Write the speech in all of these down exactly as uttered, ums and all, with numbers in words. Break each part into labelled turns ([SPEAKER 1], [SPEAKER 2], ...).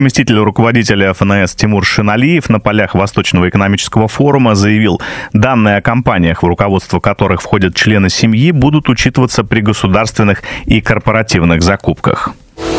[SPEAKER 1] Заместитель руководителя эф эн эс Тимур Шиналиев на полях Восточного экономического форума заявил, данные о компаниях, в руководство которых входят члены семьи, будут учитываться при государственных и корпоративных закупках.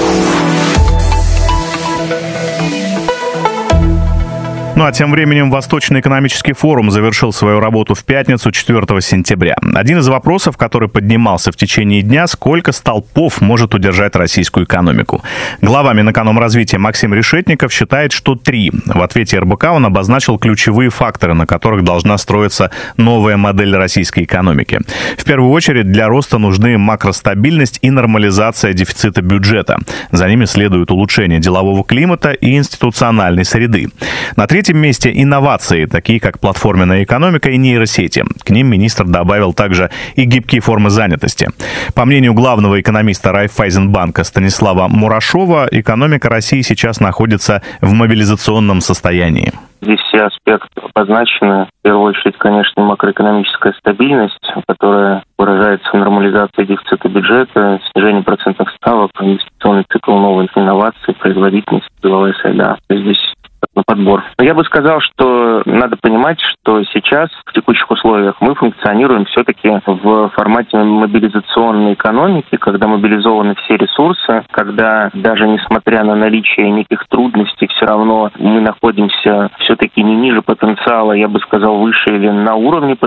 [SPEAKER 1] Ну а тем временем Восточный экономический форум завершил свою работу в пятницу, четвёртого сентября. Один из вопросов, который поднимался в течение дня, сколько столпов может удержать российскую экономику. Глава Минэкономразвития Максим Решетников считает, что три. В ответе эр бэ ка он обозначил ключевые факторы, на которых должна строиться новая модель российской экономики. В первую очередь для роста нужны макростабильность и нормализация дефицита бюджета. За ними следует улучшение делового климата и институциональной среды. На третьем В третьем месте инновации, такие как платформенная экономика и нейросети. К ним министр добавил также и гибкие формы занятости. По мнению главного экономиста Райффайзенбанка Станислава Мурашова, экономика России сейчас находится в мобилизационном состоянии.
[SPEAKER 2] Здесь все аспекты обозначены. В первую очередь, конечно, макроэкономическая стабильность, которая выражается в нормализации дефицита бюджета, снижении процентных ставок, инвестиционный цикл новых инноваций, производительность, деловая среда. Здесь на подбор. Но я бы сказал, что надо понимать, что сейчас в текущих условиях мы функционируем все-таки в формате мобилизационной экономики, когда мобилизованы все ресурсы, когда даже несмотря на наличие неких трудностей, все равно мы находимся все-таки не ниже потенциала, я бы сказал, выше или на уровне потенциала.